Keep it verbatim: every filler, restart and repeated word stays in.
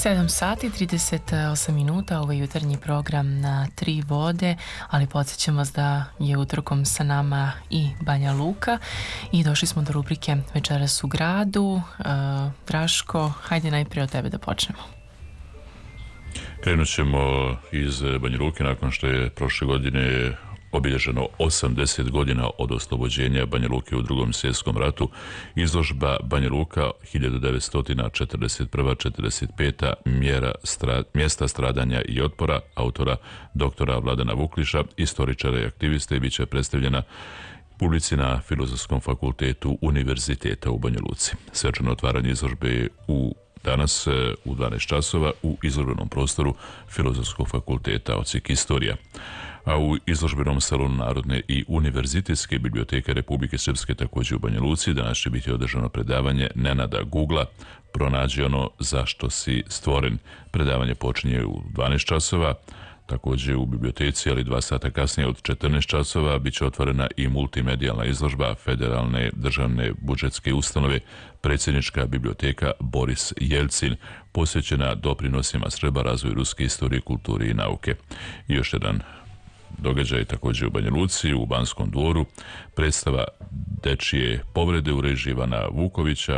sedam sati i trideset osam minuta, ovo je jutarnji program na Tri vode, ali podsjećam vas da je utorkom sa nama i Banja Luka i došli smo do rubrike Večeras u gradu. Uh, Draško, hajde najprije od tebe da počnemo. Krenut ćemo iz Banja Luke nakon što je prošle godine obilježeno osamdeset godina od oslobođenja Banja Luke u Drugom svjetskom ratu. Izložba Banja Luka hiljadu devetsto četrdeset prva do četrdeset peta mjera stra, mjesta stradanja i otpora autora doktora Vladana Vukliša, istoričara i aktiviste, bit će predstavljena publici na Filozofskom fakultetu Univerziteta u Banja Luci. Svečano otvaranje izložbe u danas u dvanaest časova u izložbenom prostoru Filozofskog fakulteta odsjek Istorija. A u izložbenom salonu Narodne i Univerzitetske biblioteke Republike Srpske također u Banja Luci danas će biti održano predavanje Nenada Gugla Pronađi ono zašto si stvoren. Predavanje počinje u dvanaest časova. Također u biblioteci, ali dva sata kasnije od četrnaest časova bit će otvorena i multimedijalna izložba Federalne državne budžetske ustanove Predsjednička biblioteka Boris Jelcin, posvećena doprinosima Srba razvoju ruske istorije, kulture i nauke. I još jedan događaj također u Banja Luci, u Banskom dvoru, predstava Dečije povrede u režiji Ivana Vukovića